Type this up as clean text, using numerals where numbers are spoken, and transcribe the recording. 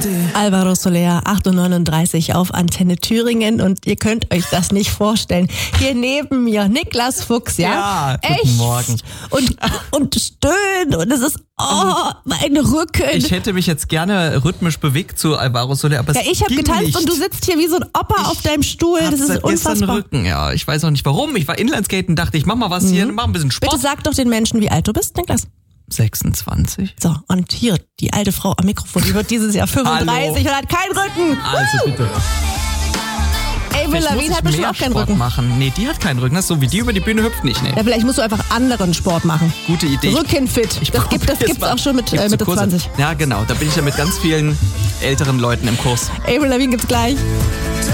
Alvaro Soler, 8:39 Uhr auf Antenne Thüringen und ihr könnt euch das nicht vorstellen. Hier neben mir Niklas Fuchs, ja? Guten Morgen. Und stöhnt und es ist, mein Rücken. Ich hätte mich jetzt gerne rhythmisch bewegt zu Alvaro Soler, aber ich habe getanzt nicht. Und du sitzt hier wie so ein Opa auf deinem Stuhl. Das ist seit gestern unfassbar. Rücken, ja. Ich weiß auch nicht warum. Ich war Inlineskaten, dachte ich, mach mal was hier, mach ein bisschen Sport. Bitte sag doch den Menschen, wie alt du bist, Niklas. 26. So, und hier, die alte Frau am Mikrofon, die wird dieses Jahr 35 und hat keinen Rücken. Also bitte. Avril Lavigne hat bestimmt auch keinen Sport Rücken. machen. Nee, die hat keinen Rücken. Das ist so wie die über die Bühne hüpft nicht. Nee. Ja, vielleicht musst du einfach anderen Sport machen. Gute Idee. Rückenfit. Das gibt's auch schon mit Mitte 20. Ja, genau. Da bin ich ja mit ganz vielen älteren Leuten im Kurs. Avril Lavigne gibt's gleich.